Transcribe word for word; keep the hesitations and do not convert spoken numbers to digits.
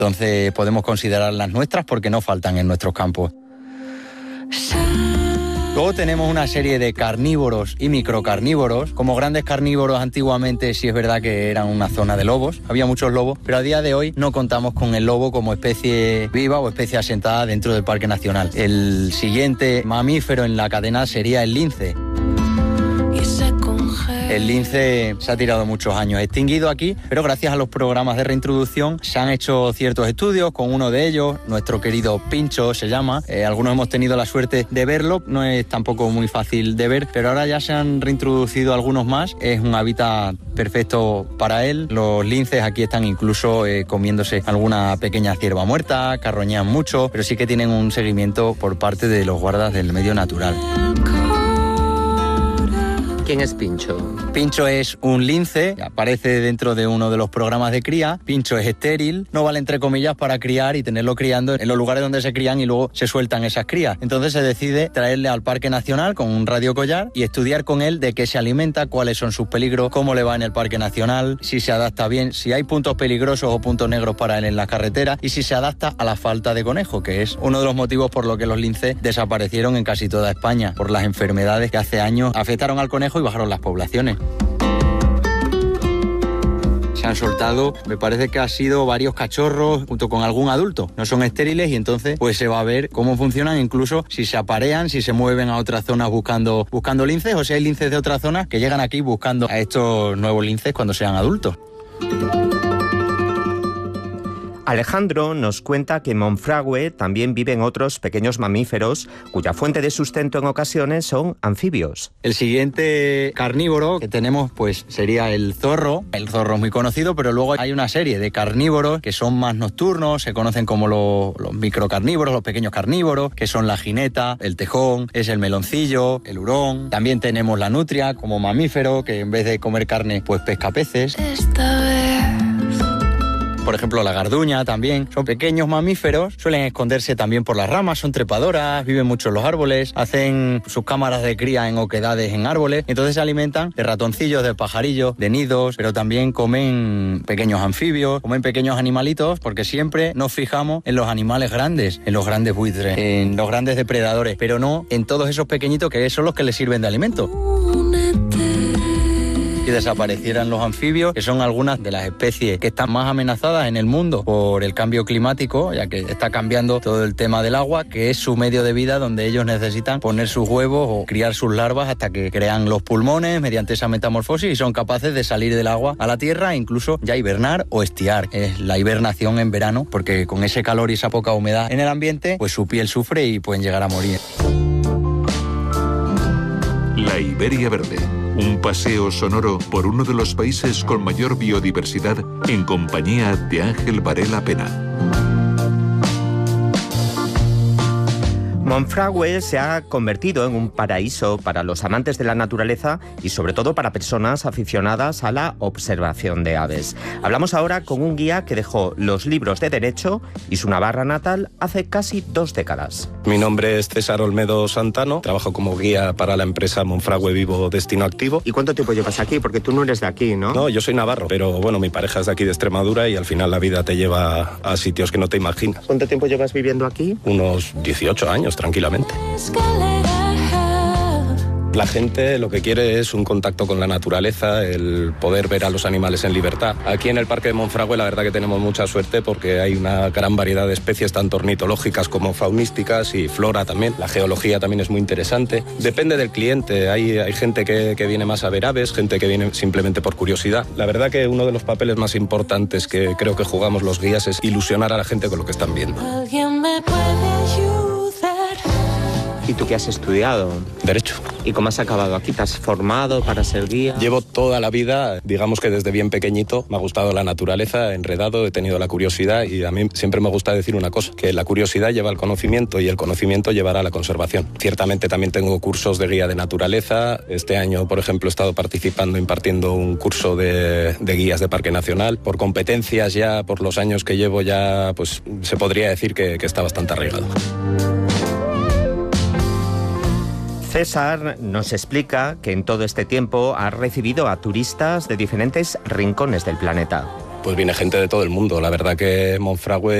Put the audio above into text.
Entonces podemos considerarlas nuestras porque no faltan en nuestros campos. Luego tenemos una serie de carnívoros y microcarnívoros. Como grandes carnívoros antiguamente sí es verdad que eran una zona de lobos, había muchos lobos, pero a día de hoy no contamos con el lobo como especie viva o especie asentada dentro del Parque Nacional. El siguiente mamífero en la cadena sería el lince. El lince se ha tirado muchos años extinguido aquí, pero gracias a los programas de reintroducción se han hecho ciertos estudios con uno de ellos, nuestro querido Pincho se llama. Eh, algunos hemos tenido la suerte de verlo, no es tampoco muy fácil de ver, pero ahora ya se han reintroducido algunos más. Es un hábitat perfecto para él. Los linces aquí están incluso eh, comiéndose alguna pequeña cierva muerta, carroñean mucho, pero sí que tienen un seguimiento por parte de los guardas del medio natural. ¿Quién es Pincho? Pincho es un lince, aparece dentro de uno de los programas de cría. Pincho es estéril, no vale entre comillas para criar y tenerlo criando en los lugares donde se crían y luego se sueltan esas crías. Entonces se decide traerle al Parque Nacional con un radiocollar y estudiar con él de qué se alimenta, cuáles son sus peligros, cómo le va en el Parque Nacional, si se adapta bien, si hay puntos peligrosos o puntos negros para él en las carreteras y si se adapta a la falta de conejo, que es uno de los motivos por los que los linces desaparecieron en casi toda España, por las enfermedades que hace años afectaron al conejo y bajaron las poblaciones. Se han soltado, me parece que ha sido varios cachorros junto con algún adulto. No son estériles y entonces pues se va a ver cómo funcionan, incluso si se aparean, si se mueven a otras zonas buscando, buscando linces o si hay linces de otras zonas que llegan aquí buscando a estos nuevos linces cuando sean adultos. Alejandro nos cuenta que en Monfragüe también viven otros pequeños mamíferos cuya fuente de sustento en ocasiones son anfibios. El siguiente carnívoro que tenemos pues sería el zorro. El zorro es muy conocido, pero luego hay una serie de carnívoros que son más nocturnos, se conocen como los, los microcarnívoros, los pequeños carnívoros, que son la jineta, el tejón, es el meloncillo, el hurón. También tenemos la nutria como mamífero, que en vez de comer carne pues pesca peces. Esta vez... Por ejemplo, la garduña también. Son pequeños mamíferos, suelen esconderse también por las ramas, son trepadoras, viven mucho en los árboles, hacen sus cámaras de cría en oquedades en árboles, entonces se alimentan de ratoncillos, de pajarillos, de nidos, pero también comen pequeños anfibios, comen pequeños animalitos, porque siempre nos fijamos en los animales grandes, en los grandes buitres, en los grandes depredadores, pero no en todos esos pequeñitos que son los que les sirven de alimento. Y desaparecieran los anfibios, que son algunas de las especies que están más amenazadas en el mundo por el cambio climático, ya que está cambiando todo el tema del agua, que es su medio de vida donde ellos necesitan poner sus huevos o criar sus larvas hasta que crean los pulmones mediante esa metamorfosis y son capaces de salir del agua a la tierra e incluso ya hibernar o estiar. Es la hibernación en verano, porque con ese calor y esa poca humedad en el ambiente, pues su piel sufre y pueden llegar a morir. La Iberia Verde. Un paseo sonoro por uno de los países con mayor biodiversidad en compañía de Ángel Varela Pena. Monfragüe se ha convertido en un paraíso para los amantes de la naturaleza y sobre todo para personas aficionadas a la observación de aves. Hablamos ahora con un guía que dejó los libros de Derecho y su Navarra natal hace casi dos décadas. Mi nombre es César Olmedo Santano, trabajo como guía para la empresa Monfragüe Vivo Destino Activo. ¿Y cuánto tiempo llevas aquí? Porque tú no eres de aquí, ¿no? No, yo soy navarro, pero bueno, mi pareja es de aquí de Extremadura y al final la vida te lleva a sitios que no te imaginas. ¿Cuánto tiempo llevas viviendo aquí? Unos dieciocho años, tranquilamente. La gente lo que quiere es un contacto con la naturaleza, el poder ver a los animales en libertad. Aquí en el Parque de Monfragüe la verdad que tenemos mucha suerte porque hay una gran variedad de especies, tanto ornitológicas como faunísticas y flora también. La geología también es muy interesante. Depende del cliente, hay, hay gente que, que viene más a ver aves, gente que viene simplemente por curiosidad. La verdad que uno de los papeles más importantes que creo que jugamos los guías es ilusionar a la gente con lo que están viendo. ¿Alguien me puede ayudar? ¿Y tú qué has estudiado? Derecho. ¿Y cómo has acabado aquí? ¿Te has formado para ser guía? Llevo toda la vida, digamos que desde bien pequeñito, me ha gustado la naturaleza, enredado, he tenido la curiosidad y a mí siempre me gusta decir una cosa, que la curiosidad lleva al conocimiento y el conocimiento llevará a la conservación. Ciertamente también tengo cursos de guía de naturaleza. Este año, por ejemplo, he estado participando, impartiendo un curso de, de guías de Parque Nacional. Por competencias ya, por los años que llevo ya, pues se podría decir que, que está bastante arraigado. César nos explica que en todo este tiempo ha recibido a turistas de diferentes rincones del planeta. Pues viene gente de todo el mundo. La verdad que Monfragüe